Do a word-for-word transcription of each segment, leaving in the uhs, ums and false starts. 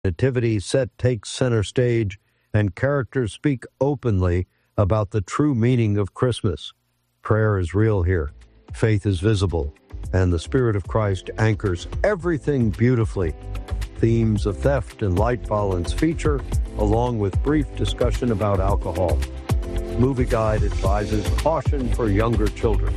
Nativity set takes center stage, and characters speak openly about the true meaning of Christmas. Prayer is real here, faith is visible, and the Spirit of Christ anchors everything beautifully. Themes of theft and light violence feature, along with brief discussion about alcohol. Movie Guide advises caution for younger children.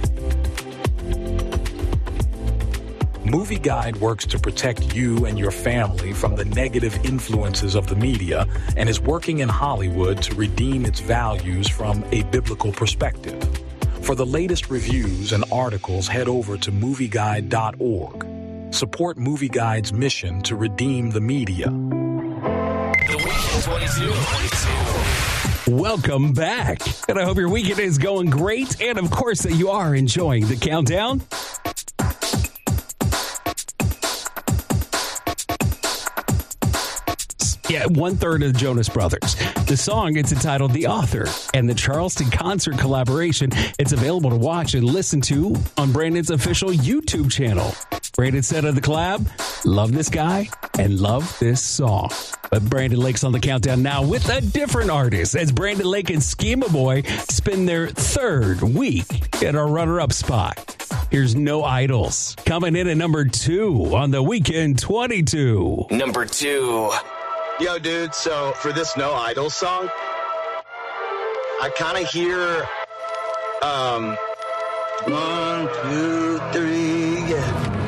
Movie Guide works to protect you and your family from the negative influences of the media and is working in Hollywood to redeem its values from a biblical perspective. For the latest reviews and articles, head over to movie guide dot org. Support Movie Guide's mission to redeem the media. The Weekend twenty-two. Welcome back. And I hope your weekend is going great. And of course that you are enjoying the countdown. Yeah, one third of the Jonas Brothers. The song, it's entitled The Author, and the Charleston concert collaboration. It's available to watch and listen to on Brandon's official YouTube channel. Brandon said of the collab, love this guy and love this song. But Brandon Lake's on the countdown now with a different artist as Brandon Lake and Schema Boy spend their third week in our runner-up spot. Here's No Idols coming in at number two on the Weekend twenty-two. Number two. Yo, dude, so for this No Idols song, I kind of hear, um, one, two, three, yeah.